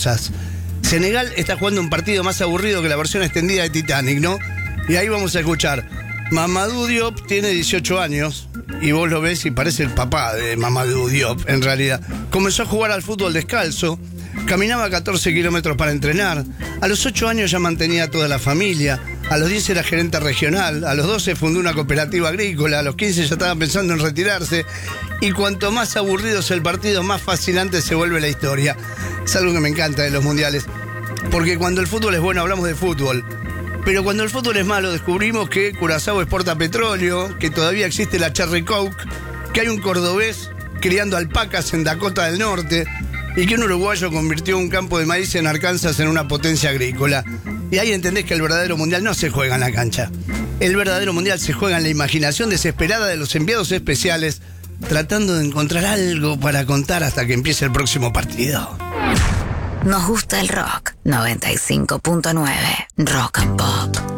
cosas. Senegal está jugando un partido más aburrido que la versión extendida de Titanic, ¿no? Y ahí vamos a escuchar. Mamadou Diop tiene 18 años y vos lo ves y parece el papá de Mamadou Diop, en realidad. Comenzó a jugar al fútbol descalzo, caminaba 14 kilómetros para entrenar, a los 8 años ya mantenía a toda la familia, a los 10 era gerente regional, a los 12 fundó una cooperativa agrícola, a los 15 ya estaba pensando en retirarse, y cuanto más aburrido es el partido, más fascinante se vuelve la historia. Es algo que me encanta de los mundiales, porque cuando el fútbol es bueno hablamos de fútbol, pero cuando el fútbol es malo descubrimos que Curazao exporta petróleo, que todavía existe la Cherry Coke, que hay un cordobés criando alpacas en Dakota del Norte y que un uruguayo convirtió un campo de maíz en Arkansas en una potencia agrícola. Y ahí entendés que el verdadero mundial no se juega en la cancha. El verdadero mundial se juega en la imaginación desesperada de los enviados especiales, tratando de encontrar algo para contar hasta que empiece el próximo partido. Nos gusta el rock. 95.9 Rock and Pop.